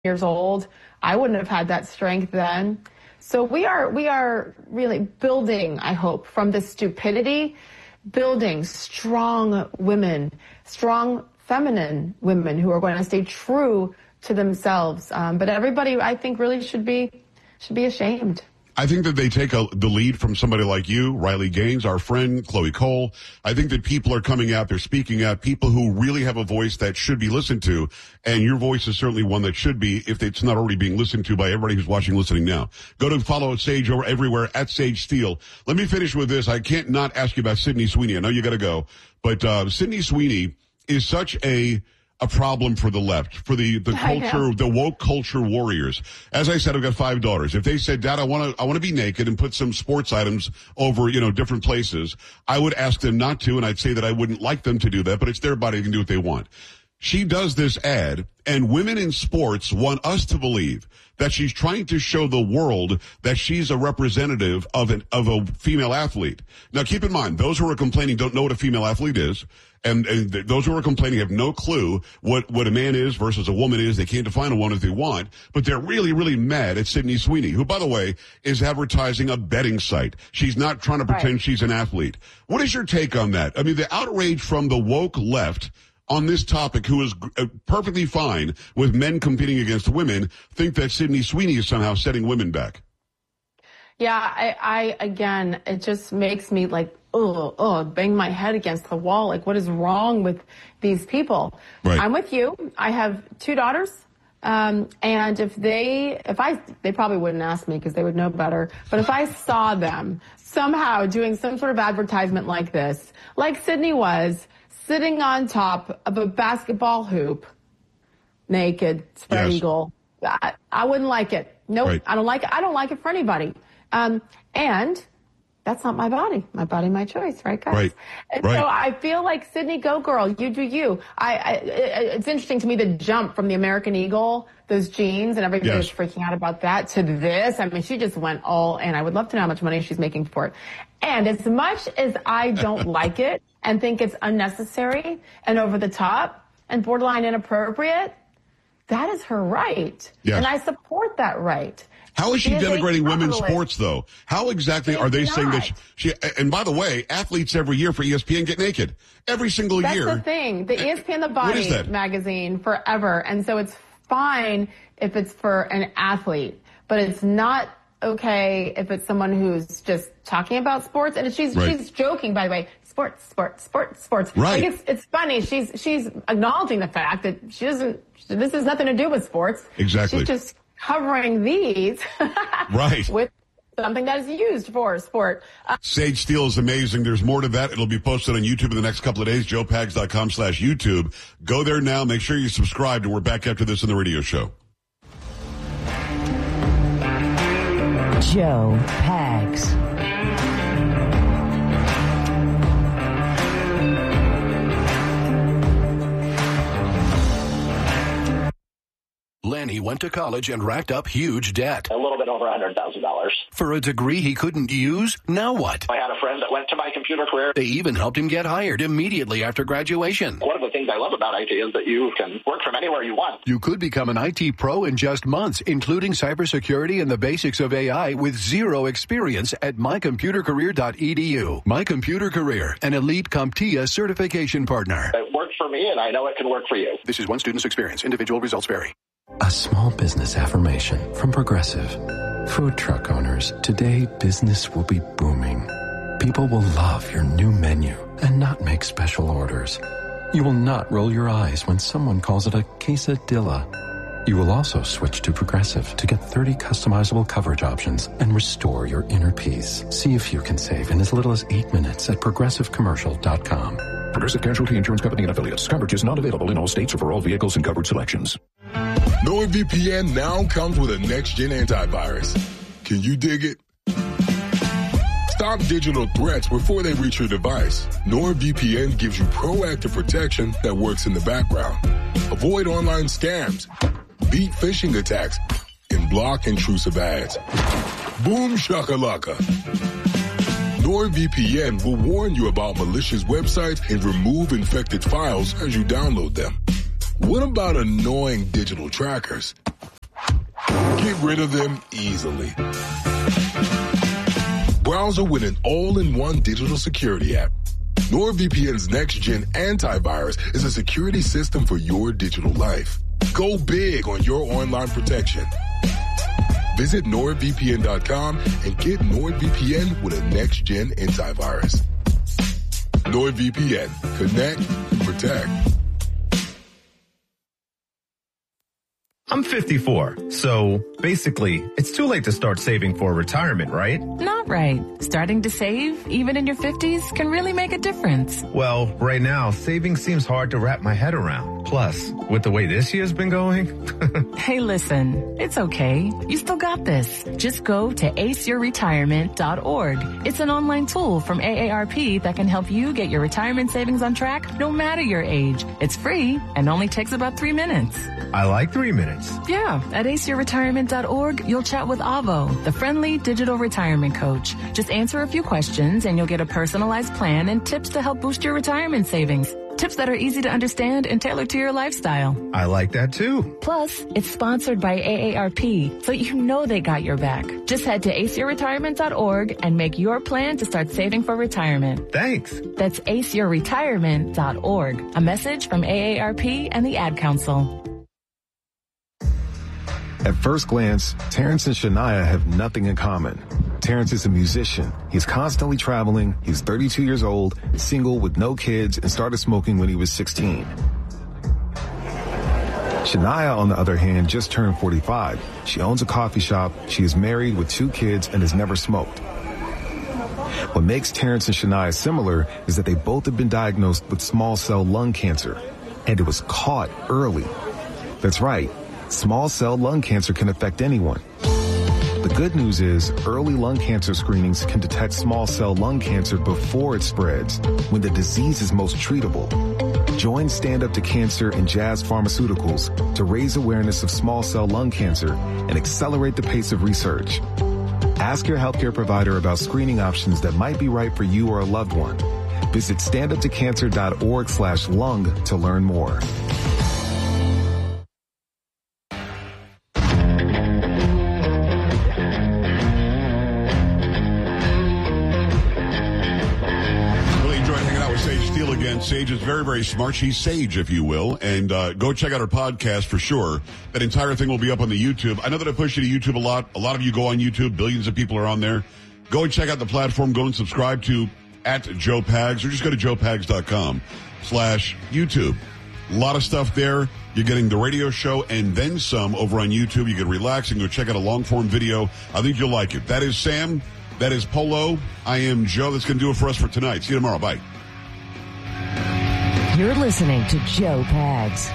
years old. I wouldn't have had that strength then. So we are really building, I hope, from this stupidity, building strong women, strong feminine women who are going to stay true to themselves. But everybody, I think, really should be ashamed. I think that they take the lead from somebody like you, Riley Gaines, our friend, Chloe Cole. I think that people are coming out, they're speaking out, people who really have a voice that should be listened to, and your voice is certainly one that should be, if it's not already being listened to by everybody who's watching, listening now. Go to follow Sage over everywhere, at Sage Steele. Let me finish with this. I can't not ask you about Sydney Sweeney. I know you got to go, but Sydney Sweeney is such a problem for the left, for the culture, the woke culture warriors. As I said, I've got 5 daughters. If they said, Dad, I want to be naked and put some sports items over, different places, I would ask them not to, and I'd say that I wouldn't like them to do that, but it's their body, they can do what they want. She does this ad, and women in sports want us to believe that she's trying to show the world that she's a representative of a female athlete. Now, keep in mind, those who are complaining don't know what a female athlete is. And those who are complaining have no clue what a man is versus a woman is. They can't define a woman if they want, but they're really, really mad at Sydney Sweeney, who, by the way, is advertising a betting site. She's not trying to pretend she's an athlete. What is your take on that? I mean, the outrage from the woke left on this topic, who is perfectly fine with men competing against women, think that Sydney Sweeney is somehow setting women back. Yeah, I again, it just makes me like, bang my head against the wall. Like, what is wrong with these people? Right. I'm with you. I have 2 daughters. And they probably wouldn't ask me because they would know better. But if I saw them somehow doing some sort of advertisement like this, like Sydney was, sitting on top of a basketball hoop, naked, spread eagle, I wouldn't like it. Nope, right. I don't like it. I don't like it for anybody. And that's not my body. My body, my choice, right, guys? Right. And so I feel like, Sydney, go girl, you do you. It's interesting to me, the jump from the American Eagle, those jeans, and everybody was freaking out about that, to this. I mean, she just went all in. I would love to know how much money she's making for it. And as much as I don't like it and think it's unnecessary and over the top and borderline inappropriate, that is her right. Yes. And I support that right. How is she denigrating women's sports, though? How exactly are they saying that she, and by the way, athletes every year for ESPN get naked. Every single year. That's the thing. The ESPN The Body magazine forever. And so it's fine if it's for an athlete, but it's not okay if it's someone who's just talking about sports. And she's joking, by the way. Sports. Right. Like it's funny. She's acknowledging the fact that this has nothing to do with sports. Exactly. She's just covering these with something that is used for sport. Sage Steele is amazing. There's more to that. It'll be posted on YouTube in the next couple of days, joepags.com/YouTube. Go there now. Make sure you subscribe, and we're back after this in the radio show. Joe Pags. Lenny went to college and racked up huge debt. A little bit over $100,000. For a degree he couldn't use? Now what? I had a friend that went to My Computer Career. They even helped him get hired immediately after graduation. One of the things I love about IT is that you can work from anywhere you want. You could become an IT pro in just months, including cybersecurity and the basics of AI with zero experience at mycomputercareer.edu. My Computer Career, an elite CompTIA certification partner. It worked for me, and I know it can work for you. This is one student's experience. Individual results vary. A small business affirmation from Progressive. Food truck owners, today business will be booming. People will love your new menu and not make special orders. You will not roll your eyes when someone calls it a quesadilla. You will also switch to Progressive to get 30 customizable coverage options and restore your inner peace. See if you can save in as little as 8 minutes at progressivecommercial.com. Progressive Casualty Insurance Company and Affiliates. Coverage is not available in all states or for all vehicles and coverage selections. NordVPN now comes with a next-gen antivirus. Can you dig it? Stop digital threats before they reach your device. NordVPN gives you proactive protection that works in the background. Avoid online scams, beat phishing attacks, and block intrusive ads. Boom shakalaka. NordVPN will warn you about malicious websites and remove infected files as you download them. What about annoying digital trackers? Get rid of them easily. Browser with an all-in-one digital security app. NordVPN's next-gen antivirus is a security system for your digital life. Go big on your online protection. Visit NordVPN.com and get NordVPN with a next-gen antivirus. NordVPN. Connect. Protect. I'm 54, so basically, it's too late to start saving for retirement, right? Not right. Starting to save, even in your 50s, can really make a difference. Well, right now, saving seems hard to wrap my head around. Plus, with the way this year's been going... Hey, listen, it's okay. You still got this. Just go to aceyourretirement.org. It's an online tool from AARP that can help you get your retirement savings on track no matter your age. It's free and only takes about 3 minutes. I like 3 minutes. Yeah, at aceyourretirement.org, you'll chat with Avo, the friendly digital retirement coach. Just answer a few questions and you'll get a personalized plan and tips to help boost your retirement savings. Tips that are easy to understand and tailored to your lifestyle. I like that too. Plus, it's sponsored by AARP, so you know they got your back. Just head to aceyourretirement.org and make your plan to start saving for retirement. Thanks. That's aceyourretirement.org. A message from AARP and the Ad Council. At first glance, Terrence and Shania have nothing in common. Terrence is a musician. He's constantly traveling. He's 32 years old, single with no kids, and started smoking when he was 16. Shania, on the other hand, just turned 45. She owns a coffee shop. She is married with 2 kids and has never smoked. What makes Terrence and Shania similar is that they both have been diagnosed with small cell lung cancer, and it was caught early. That's right. Small cell lung cancer can affect anyone. The good news is early lung cancer screenings can detect small cell lung cancer before it spreads, when the disease is most treatable. Join Stand Up to Cancer and Jazz Pharmaceuticals to raise awareness of small cell lung cancer and accelerate the pace of research. Ask your healthcare provider about screening options that might be right for you or a loved one. Visit standuptocancer.org/lung to learn more. Sage is very, very smart. She's Sage, if you will. And go check out her podcast for sure. That entire thing will be up on the YouTube. I know that I push you to YouTube a lot. A lot of you go on YouTube. Billions of people are on there. Go and check out the platform. Go and subscribe to @JoePags, or just go to joepags.com/YouTube. A lot of stuff there. You're getting the radio show and then some over on YouTube. You can relax and go check out a long-form video. I think you'll like it. That is Sam. That is Polo. I am Joe. That's going to do it for us for tonight. See you tomorrow. Bye. You're listening to Joe Pags.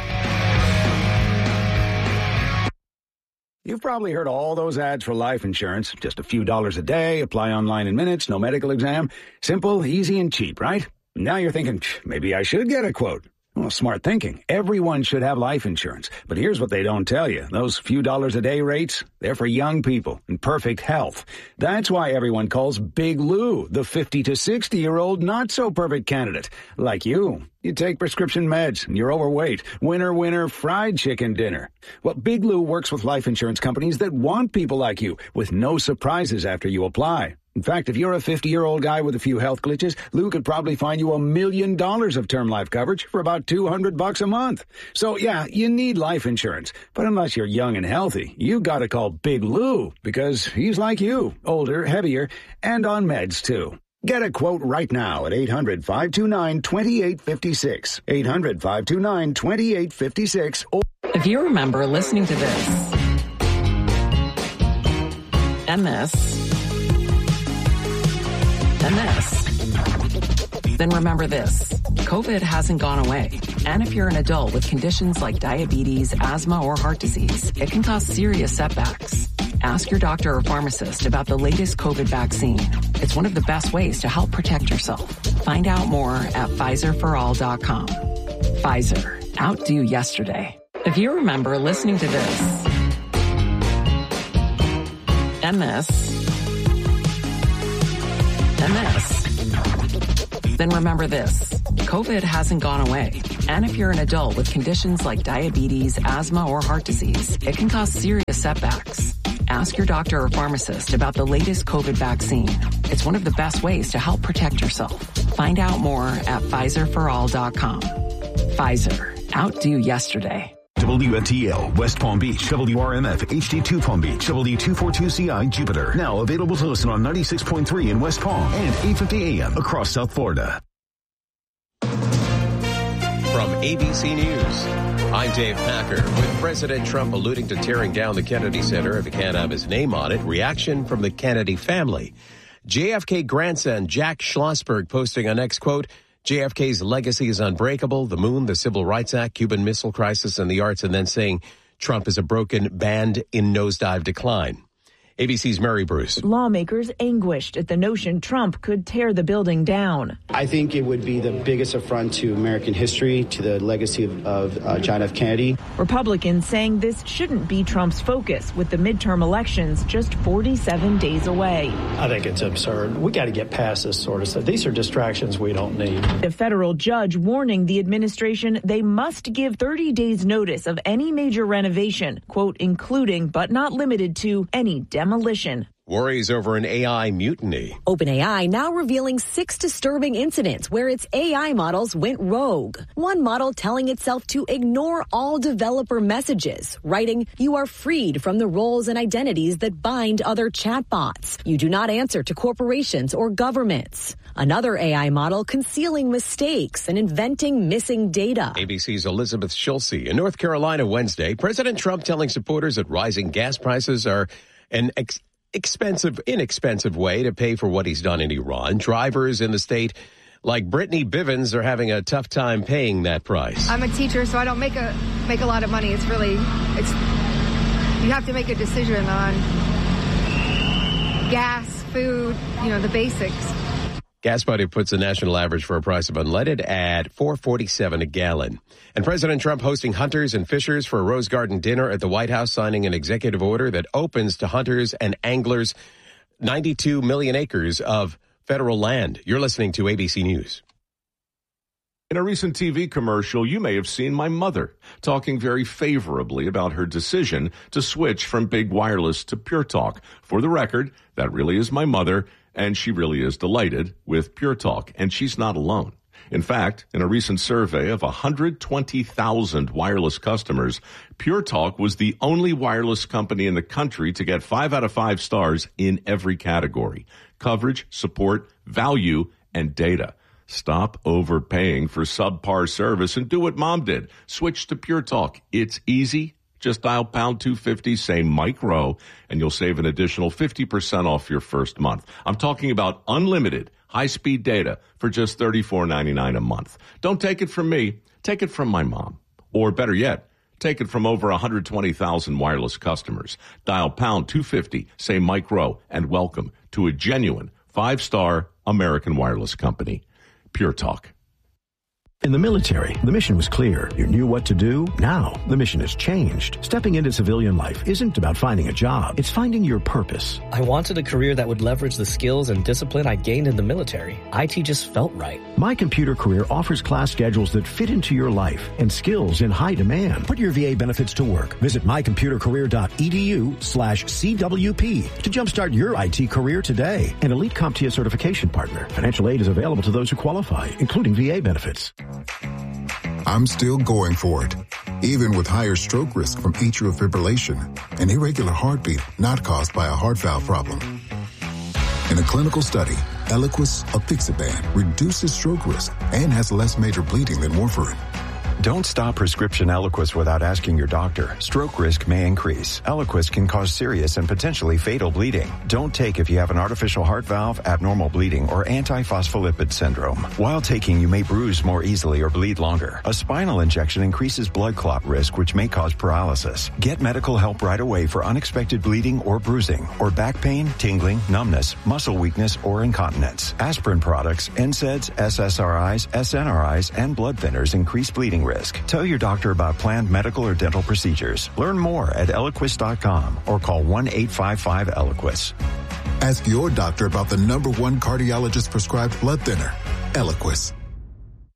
You've probably heard all those ads for life insurance. Just a few dollars a day, apply online in minutes, no medical exam. Simple, easy, and cheap, right? Now you're thinking, maybe I should get a quote. Well, smart thinking. Everyone should have life insurance. But here's what they don't tell you. Those few dollars a day rates, they're for young people in perfect health. That's why everyone calls Big Lou the 50 to 60-year-old not-so-perfect candidate. Like you. You take prescription meds, and you're overweight. Winner, winner, fried chicken dinner. Well, Big Lou works with life insurance companies that want people like you, with no surprises after you apply. In fact, if you're a 50-year-old guy with a few health glitches, Lou could probably find you $1 million of term life coverage for about $200 a month. So, yeah, you need life insurance. But unless you're young and healthy, you gotta call Big Lou, because he's like you, older, heavier, and on meds, too. Get a quote right now at 800-529-2856. 800-529-2856. If you remember listening to this, and this, and this, then remember this. COVID hasn't gone away. And if you're an adult with conditions like diabetes, asthma, or heart disease, it can cause serious setbacks. Ask your doctor or pharmacist about the latest COVID vaccine. It's one of the best ways to help protect yourself. Find out more at PfizerForAll.com. Pfizer. Outdo yesterday. If you remember listening to this, and this, and this, then remember this. COVID hasn't gone away. And if you're an adult with conditions like diabetes, asthma, or heart disease, it can cause serious setbacks. Ask your doctor or pharmacist about the latest COVID vaccine. It's one of the best ways to help protect yourself. Find out more at PfizerForAll.com. Pfizer. Outdo yesterday. WNTL, West Palm Beach, WRMF, HD2 Palm Beach, W242CI, Jupiter. Now available to listen on 96.3 in West Palm and 850 AM across South Florida. From ABC News, I'm Dave Packer. With President Trump alluding to tearing down the Kennedy Center if it can't have his name on it, reaction from the Kennedy family. JFK grandson Jack Schlossberg posting on X, quote, JFK's legacy is unbreakable, the moon, the Civil Rights Act, Cuban Missile Crisis, and the arts, and then saying Trump is a broken band in nosedive decline. ABC's Mary Bruce. Lawmakers anguished at the notion Trump could tear the building down. I think it would be the biggest affront to American history, to the legacy of John F. Kennedy. Republicans saying this shouldn't be Trump's focus, with the midterm elections just 47 days away. I think it's absurd. We got to get past this sort of stuff. These are distractions we don't need. A federal judge warning the administration they must give 30 days notice of any major renovation, quote, including but not limited to any demolition. Worries over an AI mutiny. OpenAI now revealing 6 disturbing incidents where its AI models went rogue. One model telling itself to ignore all developer messages, writing, "You are freed from the roles and identities that bind other chatbots. You do not answer to corporations or governments." Another AI model concealing mistakes and inventing missing data. ABC's Elizabeth Schulze. In North Carolina Wednesday, President Trump telling supporters that rising gas prices are an inexpensive way to pay for what he's done in Iran. Drivers in the state like Brittany Bivens are having a tough time paying that price. I'm a teacher, so I don't make a lot of money. You have to make a decision on gas, food, the basics. Gas Buddy puts the national average for a price of unleaded at $4.47 a gallon. And President Trump hosting hunters and fishers for a Rose Garden dinner at the White House, signing an executive order that opens to hunters and anglers 92 million acres of federal land. You're listening to ABC News. In a recent TV commercial, you may have seen my mother talking very favorably about her decision to switch from big wireless to Pure Talk. For the record, that really is my mother, and she really is delighted with Pure Talk, and she's not alone. In fact, in a recent survey of 120,000 wireless customers, Pure Talk was the only wireless company in the country to get 5 out of 5 stars in every category: coverage, support, value, and data. Stop overpaying for subpar service and do what Mom did. Switch to Pure Talk. It's easy. Just dial pound 250, say Mike Rowe, and you'll save an additional 50% off your first month. I'm talking about unlimited high-speed data for just $34.99 a month. Don't take it from me. Take it from my mom. Or better yet, take it from over 120,000 wireless customers. Dial pound 250, say Mike Rowe, and welcome to a genuine 5-star American wireless company. Pure Talk. In the military, the mission was clear. You knew what to do. Now, the mission has changed. Stepping into civilian life isn't about finding a job. It's finding your purpose. I wanted a career that would leverage the skills and discipline I gained in the military. IT just felt right. My Computer Career offers class schedules that fit into your life and skills in high demand. Put your VA benefits to work. Visit mycomputercareer.edu/CWP to jumpstart your IT career today. An elite CompTIA certification partner. Financial aid is available to those who qualify, including VA benefits. I'm still going for it, even with higher stroke risk from atrial fibrillation, an irregular heartbeat not caused by a heart valve problem. In a clinical study, Eliquis, apixaban, reduces stroke risk and has less major bleeding than warfarin. Don't stop prescription Eliquis without asking your doctor. Stroke risk may increase. Eliquis can cause serious and potentially fatal bleeding. Don't take if you have an artificial heart valve, abnormal bleeding, or antiphospholipid syndrome. While taking, you may bruise more easily or bleed longer. A spinal injection increases blood clot risk, which may cause paralysis. Get medical help right away for unexpected bleeding or bruising, or back pain, tingling, numbness, muscle weakness, or incontinence. Aspirin products, NSAIDs, SSRIs, SNRIs, and blood thinners increase bleeding risk. Tell your doctor about planned medical or dental procedures. Learn more at Eliquis.com or call 1-855-ELIQUIS. Ask your doctor about the #1 cardiologist prescribed blood thinner, Eliquis.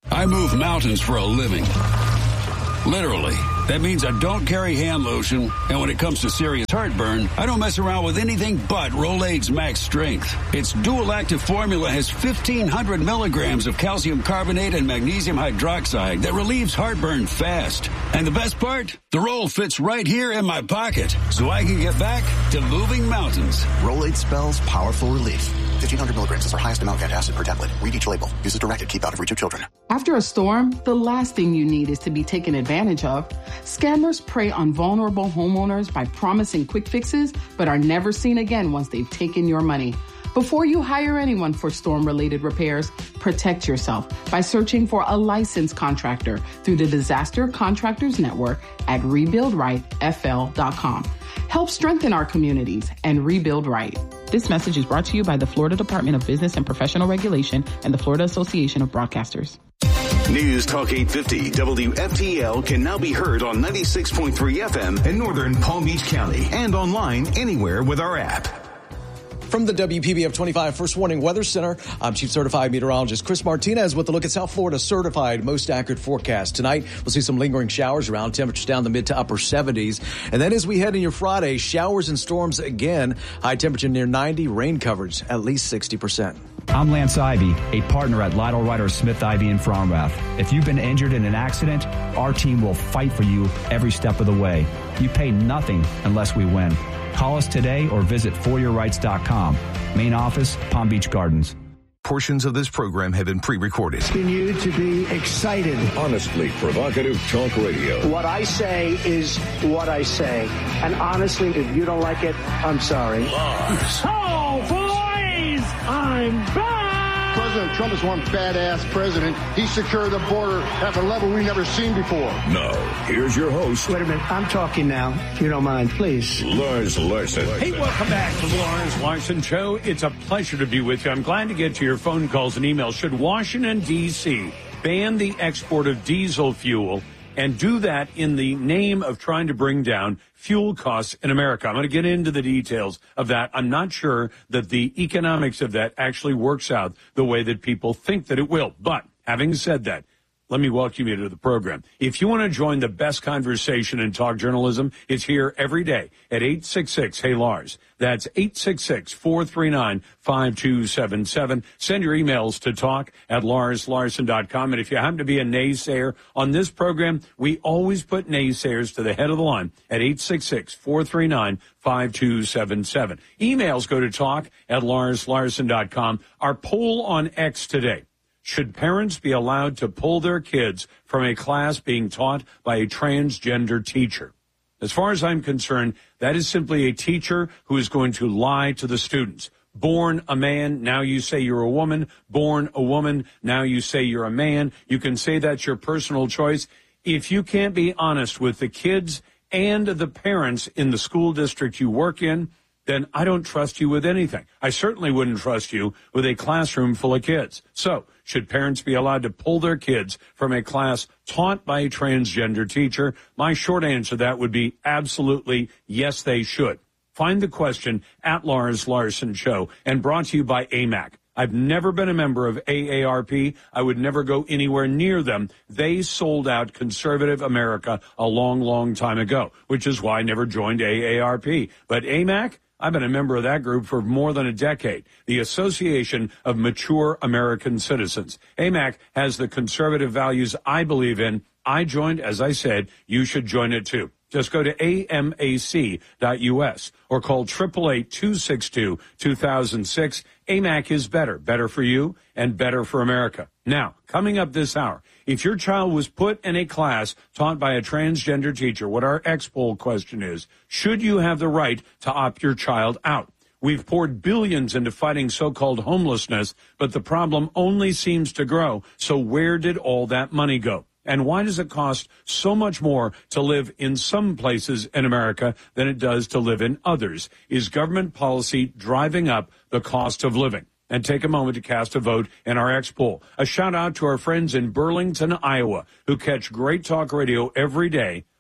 I move mountains for a living. Literally. That means I don't carry hand lotion, and when it comes to serious heartburn, I don't mess around with anything but Rolaids Max Strength. Its dual-active formula has 1,500 milligrams of calcium carbonate and magnesium hydroxide that relieves heartburn fast. And the best part? The roll fits right here in my pocket, so I can get back to moving mountains. Rolaids spells powerful relief. 1,500 milligrams is our highest amount of antacid per tablet. Read each label. Use as directed. Keep out of reach of children. After a storm, the last thing you need is to be taken advantage of. Scammers prey on vulnerable homeowners by promising quick fixes, but are never seen again once they've taken your money. Before you hire anyone for storm-related repairs, protect yourself by searching for a licensed contractor through the Disaster Contractors Network at rebuildrightfl.com. Help strengthen our communities and rebuild right. This message is brought to you by the Florida Department of Business and Professional Regulation and the Florida Association of Broadcasters. News Talk 850 WFTL can now be heard on 96.3 FM in northern Palm Beach County and online anywhere with our app. From the WPBF 25 First Warning Weather Center, I'm Chief Certified Meteorologist Chris Martinez with a look at South Florida's certified most accurate forecast. Tonight, we'll see some lingering showers around, temperatures down the mid to upper 70s. And then as we head into your Friday, showers and storms again. High temperature near 90, rain coverage at least 60%. I'm Lance Ivy, a partner at Lytle Ryder Smith Ivy in Fromrath. If you've been injured in an accident, our team will fight for you every step of the way. You pay nothing unless we win. Call us today or visit foryourrights.com. Main office, Palm Beach Gardens. Portions of this program have been pre-recorded. Continue to be excited. Honestly provocative talk radio. What I say is what I say. And honestly, if you don't like it, I'm sorry. Oh, boys! I'm back! President Trump is one badass president. He secured the border at a level we've never seen before. Now, here's your host. Wait a minute. I'm talking now, if you don't mind, please. Lars Larson. Hey, welcome back to the Lars Larson Show. It's a pleasure to be with you. I'm glad to get to your phone calls and emails. Should Washington, D.C. ban the export of diesel fuel and do that in the name of trying to bring down fuel costs in America? I'm going to get into the details of that. I'm not sure that the economics of that actually works out the way that people think that it will. But having said that, let me welcome you to the program. If you want to join the best conversation in talk journalism, it's here every day at 866-HEY-LARS. That's 866-439-5277. Send your emails to talk@LarsLarson.com. And if you happen to be a naysayer on this program, we always put naysayers to the head of the line at 866-439-5277. Emails go to talk@LarsLarson.com. Our poll on X today. Should parents be allowed to pull their kids from a class being taught by a transgender teacher? As far as I'm concerned, that is simply a teacher who is going to lie to the students. Born a man, now you say you're a woman. Born a woman, now you say you're a man. You can say that's your personal choice. If you can't be honest with the kids and the parents in the school district you work in, then I don't trust you with anything. I certainly wouldn't trust you with a classroom full of kids. So, should parents be allowed to pull their kids from a class taught by a transgender teacher? My short answer to that would be absolutely yes, they should. Find the question at Lars Larson Show and brought to you by AMAC. I've never been a member of AARP. I would never go anywhere near them. They sold out conservative America a long, long time ago, which is why I never joined AARP. But AMAC, I've been a member of that group for more than a decade, the Association of Mature American Citizens. AMAC has the conservative values I believe in. I joined, as I said, you should join it too. Just go to amac.us or call 888-262-2006. AMAC is better. Better for you and better for America. Now, coming up this hour, if your child was put in a class taught by a transgender teacher, what our X poll question is, should you have the right to opt your child out? We've poured billions into fighting so-called homelessness, but the problem only seems to grow. So where did all that money go? And why does it cost so much more to live in some places in America than it does to live in others? Is government policy driving up the cost of living? And take a moment to cast a vote in our X poll. A shout out to our friends in Burlington, Iowa, who catch great talk radio every day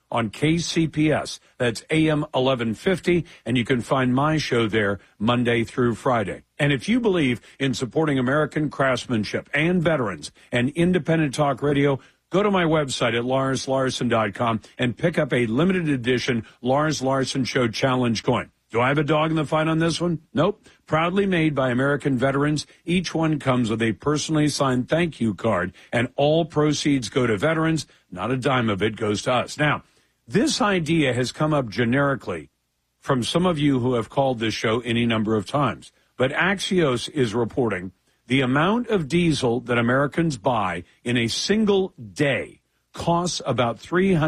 on KCPS. That's AM 1150, and you can find my show there Monday through Friday. And if you believe in supporting American craftsmanship and veterans and independent talk radio, go to my website at LarsLarson.com and pick up a limited edition Lars Larson Show Challenge coin. Do I have a dog in the fight on this one? Nope. Proudly made by American veterans. Each one comes with a personally signed thank you card, and all proceeds go to veterans. Not a dime of it goes to us. Now, this idea has come up generically from some of you who have called this show any number of times. But Axios is reporting the amount of diesel that Americans buy in a single day costs about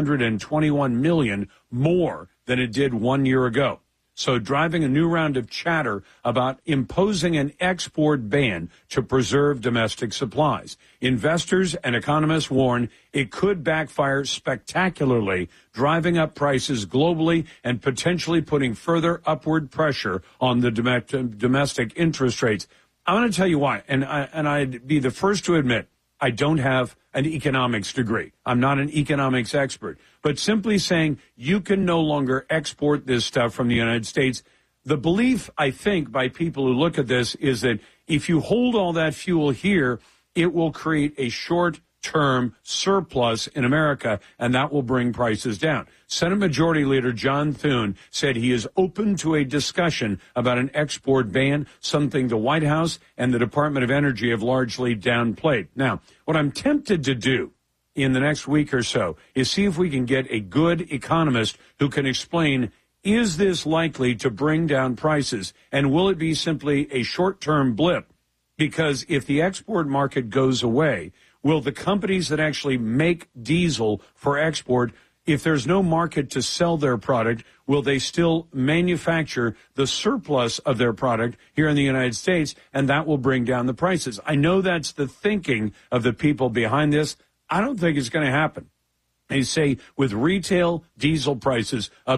$321 million more than it did 1 year ago. So driving a new round of chatter about imposing an export ban to preserve domestic supplies. Investors and economists warn it could backfire spectacularly, driving up prices globally and potentially putting further upward pressure on the domestic interest rates. I'm going to tell you why, and I'd be the first to admit I don't have an economics degree. I'm not an economics expert. But simply saying you can no longer export this stuff from the United States, the belief, I think, by people who look at this is that if you hold all that fuel here, it will create a short-term surplus in America, and that will bring prices down. Senate Majority Leader John Thune said he is open to a discussion about an export ban, something the White House and the Department of Energy have largely downplayed. Now, what I'm tempted to do in the next week or so is see if we can get a good economist who can explain, is this likely to bring down prices, and will it be simply a short-term blip? Because if the export market goes away, will the companies that actually make diesel for export, if there's no market to sell their product, will they still manufacture the surplus of their product here in the United States, and that will bring down the prices? I know that's the thinking of the people behind this. I don't think it's going to happen. They say with retail diesel prices up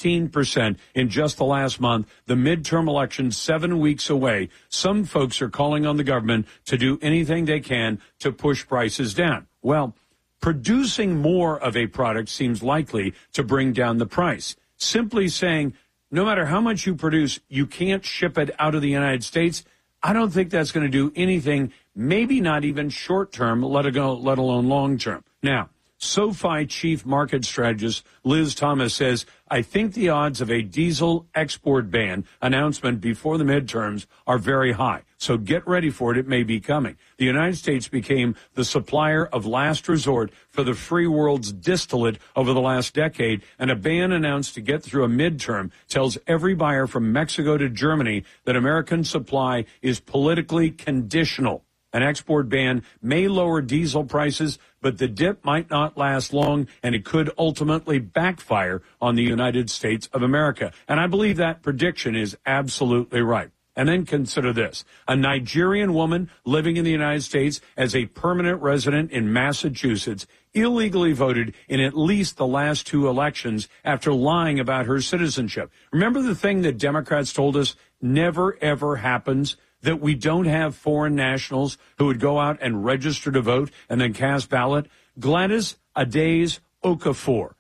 16% in just the last month, the midterm election 7 weeks away, some folks are calling on the government to do anything they can to push prices down. Well, producing more of a product seems likely to bring down the price. Simply saying, no matter how much you produce, you can't ship it out of the United States, I don't think that's going to do anything, maybe not even short-term, let alone long-term. Now, SoFi chief market strategist Liz Thomas says, I think the odds of a diesel export ban announcement before the midterms are very high. So get ready for it. It may be coming. The United States became the supplier of last resort for the free world's distillate over the last decade, and a ban announced to get through a midterm tells every buyer from Mexico to Germany that American supply is politically conditional. An export ban may lower diesel prices, but the dip might not last long, and it could ultimately backfire on the United States of America. And I believe that prediction is absolutely right. And then consider this. A Nigerian woman living in the United States as a permanent resident in Massachusetts illegally voted in at least the last 2 elections after lying about her citizenship. Remember the thing that Democrats told us never, ever happens? That we don't have foreign nationals who would go out and register to vote and then cast ballot? Gladys Adays Okafor,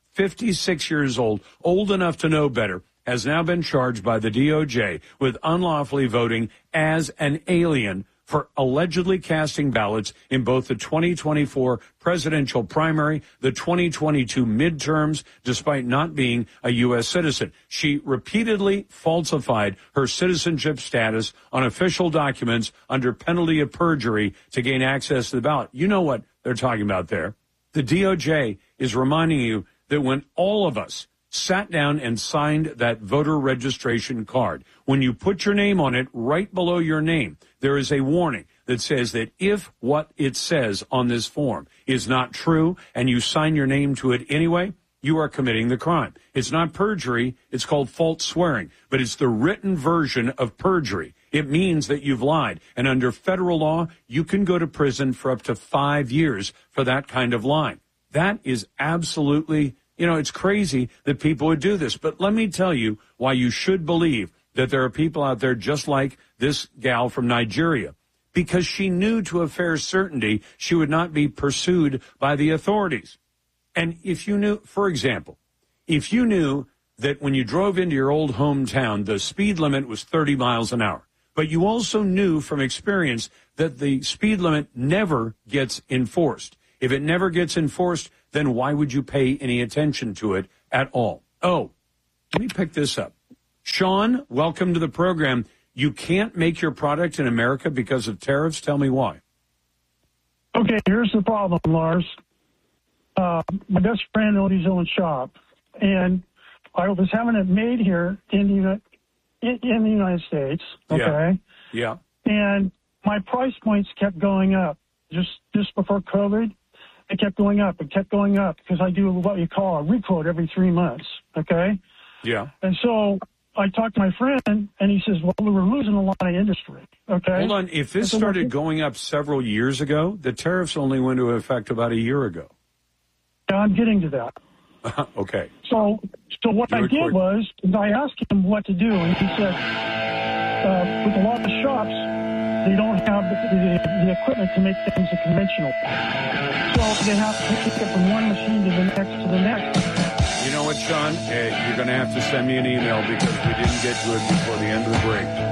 56 years old enough to know better, has now been charged by the DOJ with unlawfully voting as an alien for allegedly casting ballots in both the 2024 presidential primary, the 2022 midterms, despite not being a U.S. citizen. She repeatedly falsified her citizenship status on official documents under penalty of perjury to gain access to the ballot. You know what they're talking about there. The DOJ is reminding you that when all of us sat down and signed that voter registration card, when you put your name on it, right below your name, there is a warning that says that if what it says on this form is not true and you sign your name to it anyway, you are committing the crime. It's not perjury. It's called false swearing, but it's the written version of perjury. It means that you've lied. And under federal law, you can go to prison for up to 5 years for that kind of lying. That is absolutely, it's crazy that people would do this. But let me tell you why you should believe that there are people out there just like this gal from Nigeria, because she knew to a fair certainty she would not be pursued by the authorities. And if you knew, for example, If you knew that when you drove into your old hometown, the speed limit was 30 miles an hour, but you also knew from experience that the speed limit never gets enforced. If it never gets enforced, then why would you pay any attention to it at all? Oh, let me pick this up. Sean, welcome to the program. You can't make your product in America because of tariffs. Tell me why. Okay, here's the problem, Lars. My best friend owned his own shop, and I was having it made here in the United States. Okay. Yeah. And my price points kept going up. Just before COVID, it kept going up. It kept going up because I do what you call a requote every 3 months. Okay. Yeah. And so I talked to my friend, and he says, well, we were losing a lot of industry. Okay. Hold on. If this started going up several years ago, the tariffs only went into effect about a year ago. Yeah, I'm getting to that. Okay. So what I did was I asked him what to do, and he said, with a lot of shops, they don't have the equipment to make things conventional. So they have to take it from one machine to the next. You know what, Sean? You're going to have to send me an email because we didn't get to it before the end of the break.